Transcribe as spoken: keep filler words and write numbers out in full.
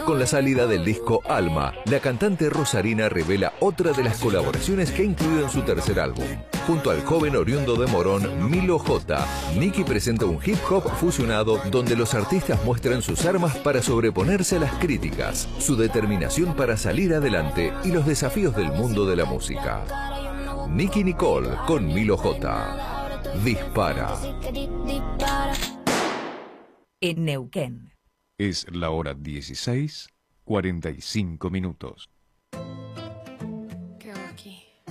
Con la salida del disco Alma, la cantante rosarina revela otra de las colaboraciones que ha incluido en su tercer álbum. Junto al joven oriundo de Morón, Milo J, Nicky presenta un hip hop fusionado donde los artistas muestran sus armas para sobreponerse a las críticas, su determinación para salir adelante y los desafíos del mundo de la música. Nicky Nicole con Milo J. Dispara. En Neuquén. Es la hora dieciséis, cuarenta y cinco minutos.